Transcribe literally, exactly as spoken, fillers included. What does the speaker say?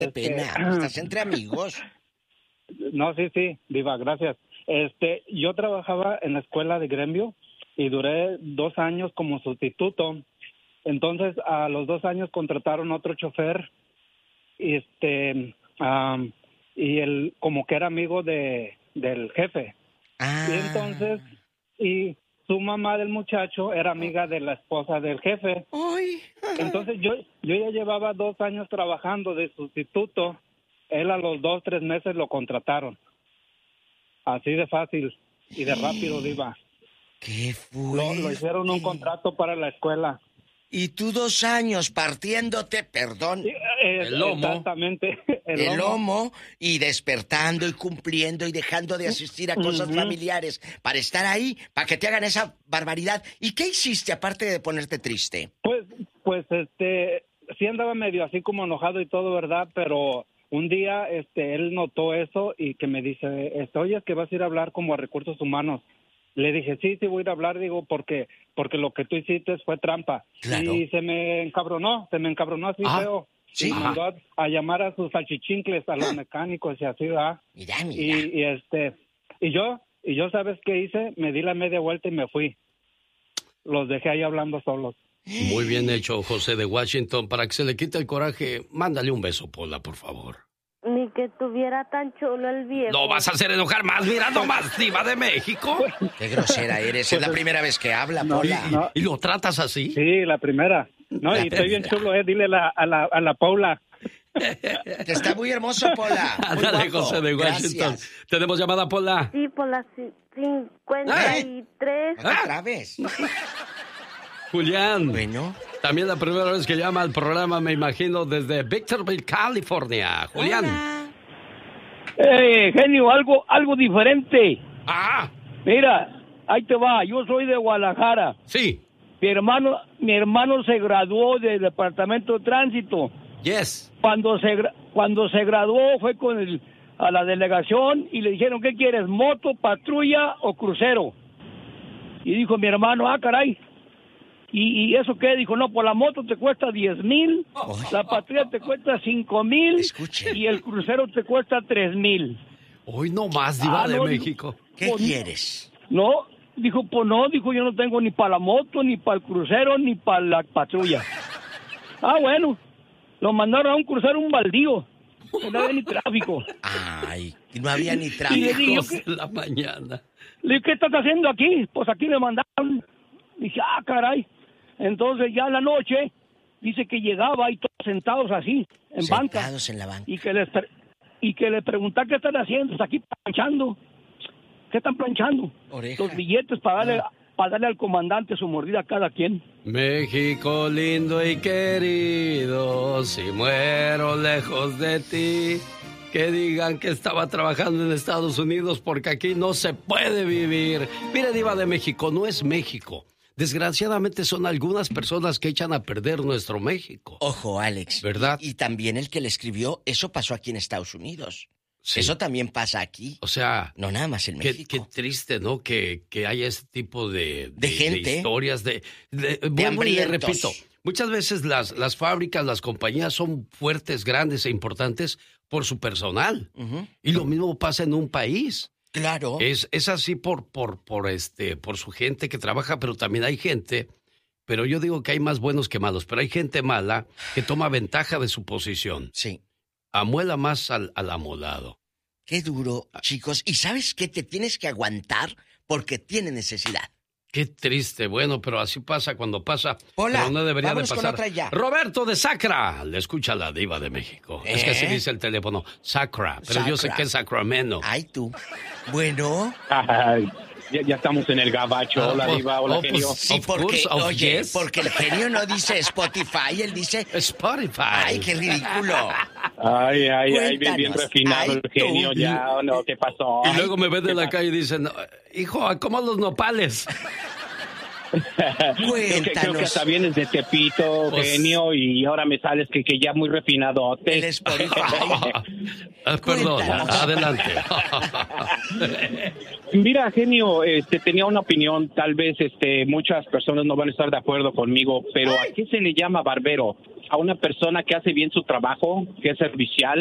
Qué pena, Este, estás entre amigos. No, sí, sí, Diva, gracias. Este, yo trabajaba en la escuela de gremio y duré dos años como sustituto. Entonces, a los dos años contrataron otro chofer, este, um, y él como que era amigo de del jefe. Ah. Y entonces, y su mamá del muchacho era amiga de la esposa del jefe. Ay. Entonces, yo, yo ya llevaba dos años trabajando de sustituto. Él a los dos, tres meses lo contrataron. Así de fácil y de rápido, Diva. ¡Qué fuerte! Lo, lo hicieron un contrato para la escuela. Y tú dos años partiéndote, perdón, Sí, eh, El lomo. Exactamente. El, el lomo. lomo y despertando y cumpliendo y dejando de asistir a cosas Ujú. familiares para estar ahí, para que te hagan esa barbaridad. ¿Y qué hiciste aparte de ponerte triste? Pues, pues, este, sí andaba medio así como enojado y todo, ¿verdad? Pero un día, este, él notó eso y que me dice, este, oye, es que vas a ir a hablar como a recursos humanos. Le dije, sí, sí voy a ir a hablar, digo, porque porque lo que tú hiciste fue trampa. Claro. Y se me encabronó, se me encabronó así Ah, feo. sí. Y mandó a, a llamar a sus salchichincles, a los mecánicos y así, ¿verdad? Mira, mira. Y, y este, y yo, y yo, ¿sabes qué hice? Me di la media vuelta y me fui. Los dejé ahí hablando solos. Muy bien hecho, José de Washington. Para que se le quite el coraje, mándale un beso, Pola, por favor. Ni que tuviera tan chulo el viejo. ¿Lo vas a hacer enojar más? Mira nomás, Diva de México. Qué grosera eres, es la primera vez que habla, No, Pola. no. ¿Y lo tratas así? Sí, la primera. No, y estoy bien chulo, eh. Dile la, a la a la Paula. Que está muy hermoso, Pola. Muy Ándale, guapo. José de Washington. Gracias. ¿Tenemos llamada, Pola? Sí, por las ci- cincuenta y tres. Otra vez. Julián. Bueno. También la primera vez que llama al programa, me imagino, desde Victorville, California. Julián. Eh, genio, algo, algo diferente. Ah, Mira, ahí te va. Yo soy de Guadalajara. sí. Mi hermano, mi hermano se graduó del departamento de tránsito. Yes. Cuando se gra- cuando se graduó fue con el, a la delegación y le dijeron, ¿qué quieres? ¿Moto, patrulla o crucero? Y dijo mi hermano, ah, caray. ¿Y, y eso qué? Dijo, no, pues la moto te cuesta diez mil, la patrulla te cuesta cinco mil Escuche. y el crucero te cuesta tres mil. Hoy no más, Diva Ah, de no, México. ¿Qué Pues, quieres? No, dijo, pues no, dijo, yo no tengo ni para la moto, ni para el crucero, ni para la patrulla. Ah, bueno, lo mandaron a un crucero, un baldío, no había ni tráfico. Ay, no había ni Y le tráfico. dije, Dos de la mañana. Le dije, ¿qué estás haciendo aquí? Pues aquí me mandaron. Dije, ah, caray. Entonces ya en la noche, dice que llegaba y todos sentados así, en banca. Sentados en la banca. Y que les, pre- y que le preguntaba, ¿qué están haciendo? Pues aquí planchando. ¿Qué están planchando? Oreja. Los billetes para darle, para darle al comandante su mordida a cada quien. México lindo y querido, si muero lejos de ti, que digan que estaba trabajando en Estados Unidos porque aquí no se puede vivir. Mire, Diva de México, no es México. Desgraciadamente son algunas personas que echan a perder nuestro México. Ojo, Alex. ¿Verdad? Y, y también el que le escribió, eso pasó aquí en Estados Unidos. Sí. Eso también pasa aquí. O sea, No nada más en qué, México. qué triste, ¿no? Que, que haya este tipo de, De gente. historias, de... de, vuelvo y le hambrientos. repito, muchas veces las, las fábricas, las compañías son fuertes, grandes e importantes por su personal. Ujú. Y lo mismo pasa en un país. Claro. Es, es así por, por, por, este, por su gente que trabaja, pero también hay gente, pero yo digo que hay más buenos que malos, pero hay gente mala que toma ventaja de su posición. Sí. Amuela más al, al amolado. Qué duro, chicos. ¿Y sabes qué? Te tienes que aguantar porque tiene necesidad. Qué triste, bueno, pero así pasa cuando pasa. Hola, pero no debería de vámonos con pasar. otra ya. Roberto de Sacra, le escucha la Diva de México. Es que así ¿Eh? dice el teléfono, Sacra, pero yo sé Sacra. que es Sacramento. Ay, tú. Bueno. Ay, ya, ya estamos en el gabacho. Ah, Hola, pues, Diva. Hola, oh, pues, genio. Sí, Of porque, course, of oye, yes. porque el genio no dice Spotify, él dice... Spotify. Ay, qué ridículo. Ay, ay, ay, bien, bien Cuéntanos. refinado Ay, el genio tú. ya. No, ¿qué pasó? Y luego me ven de la calle y dicen, hijo, ¿cómo los nopales? creo, que, creo que hasta vienes de Tepito, Pues- genio, y ahora me sales que, que ya muy refinadote. El Spotify. Ah, perdón, Cuéntanos. adelante. Mira, genio, este, tenía una opinión, tal vez este, muchas personas no van a estar de acuerdo conmigo, pero ¿a qué se le llama barbero? A una persona que hace bien su trabajo, que es servicial,